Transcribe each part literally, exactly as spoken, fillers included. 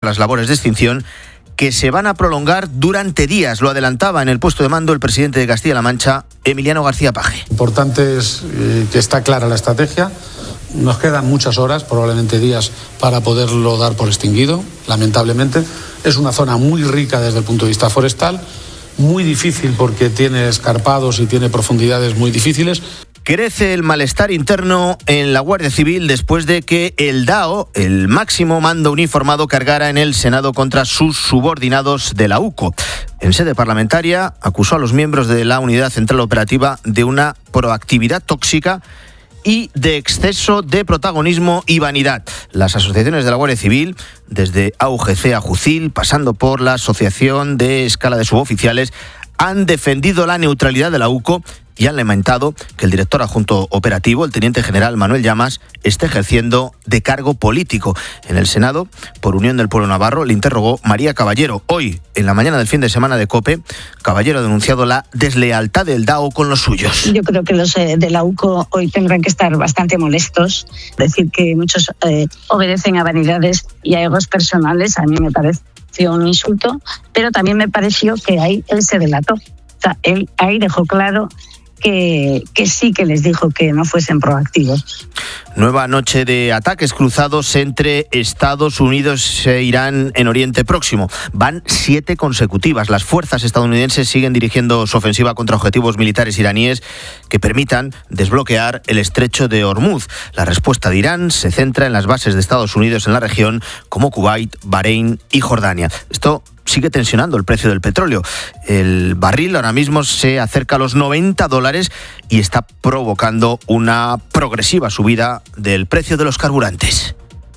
las labores de extinción que se van a prolongar durante días. Lo adelantaba en el puesto de mando el presidente de Castilla-La Mancha, Emiliano García Paje. Importante es eh, que está clara la estrategia. Nos quedan muchas horas, probablemente días, para poderlo dar por extinguido, lamentablemente. Es una zona muy rica desde el punto de vista forestal, muy difícil porque tiene escarpados y tiene profundidades muy difíciles. Crece el malestar interno en la Guardia Civil después de que el D A O, el máximo mando uniformado, cargara en el Senado contra sus subordinados de la U C O. En sede parlamentaria acusó a los miembros de la Unidad Central Operativa de una proactividad tóxica y de exceso de protagonismo y vanidad. Las asociaciones de la Guardia Civil, desde A U G C a Jucil, pasando por la Asociación de Escala de Suboficiales, han defendido la neutralidad de la U C O y han lamentado que el director adjunto operativo, el teniente general Manuel Llamas, esté ejerciendo de cargo político. En el Senado, por Unión del Pueblo Navarro, le interrogó María Caballero. Hoy, en la mañana del fin de semana de COPE, Caballero ha denunciado la deslealtad del D A O con los suyos. Yo creo que los eh, de la U C O hoy tendrán que estar bastante molestos. Decir que muchos eh, obedecen a vanidades y a egos personales, a mí me parece un insulto, pero también me pareció que ahí él se delató. O sea, él ahí dejó claro Que, que sí que les dijo que no fuesen proactivos. Nueva noche de ataques cruzados entre Estados Unidos e Irán en Oriente Próximo. Van siete consecutivas. Las fuerzas estadounidenses siguen dirigiendo su ofensiva contra objetivos militares iraníes que permitan desbloquear el estrecho de Hormuz. La respuesta de Irán se centra en las bases de Estados Unidos en la región, como Kuwait, Bahrein y Jordania. Esto sigue tensionando el precio del petróleo. El barril ahora mismo se acerca a los noventa dólares y está provocando una progresiva subida del precio de los carburantes.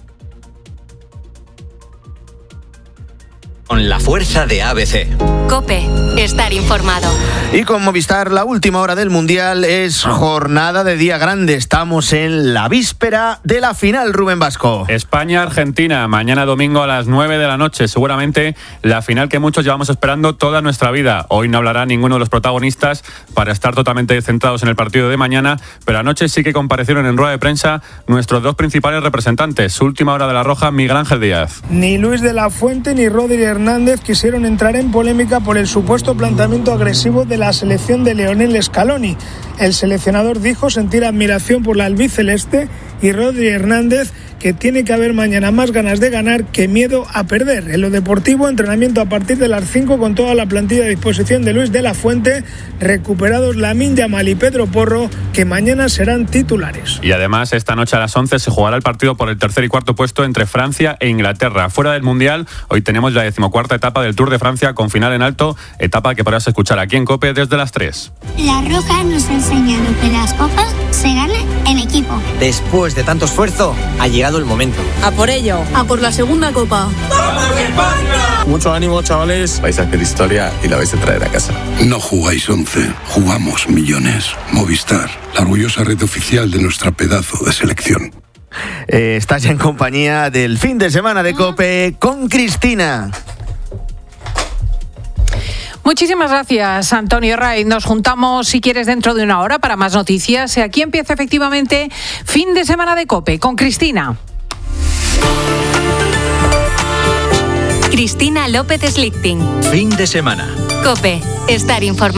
Con la fuerza de A B C. COPE, estar informado. Y con Movistar, la última hora del Mundial es jornada de día grande. Estamos en la víspera de la final, Rubén Vasco. España-Argentina, mañana domingo a las nueve de la noche. Seguramente la final que muchos llevamos esperando toda nuestra vida. Hoy no hablará ninguno de los protagonistas para estar totalmente centrados en el partido de mañana, pero anoche sí que comparecieron en rueda de prensa nuestros dos principales representantes. Última hora de la Roja, Miguel Ángel Díaz. Ni Luis de la Fuente ni Rodri Hernández quisieron entrar en polémica por el supuesto planteamiento agresivo de la selección de Lionel Scaloni. El seleccionador dijo sentir admiración por la albiceleste y Rodri Hernández que tiene que haber mañana más ganas de ganar que miedo a perder. En lo deportivo, entrenamiento a partir de las cinco con toda la plantilla a disposición de Luis de la Fuente, recuperados Lamine Yamal y Pedro Porro, que mañana serán titulares. Y además, esta noche a las once se jugará el partido por el tercer y cuarto puesto entre Francia e Inglaterra. Fuera del Mundial, hoy tenemos la decimocuarta etapa del Tour de Francia con final en alto, etapa que podrás escuchar aquí en COPE desde las tres. La Roja nos ha enseñado que las copas se ganan en equipo. Después de tanto esfuerzo, ha llegado el momento. A por ello, a por la segunda copa. ¡Vamos España! Mucho ánimo, chavales. Vais a hacer historia y la vais a traer a casa. No jugáis once, jugamos millones. Movistar, la orgullosa red oficial de nuestra pedazo de selección. Eh, estás ya en compañía del fin de semana de COPE con Cristina. Muchísimas gracias, Antonio Raiz. Nos juntamos, si quieres, dentro de una hora para más noticias. Aquí empieza efectivamente fin de semana de COPE con Cristina. Cristina López Slichting. Fin de semana. COPE, estar informado.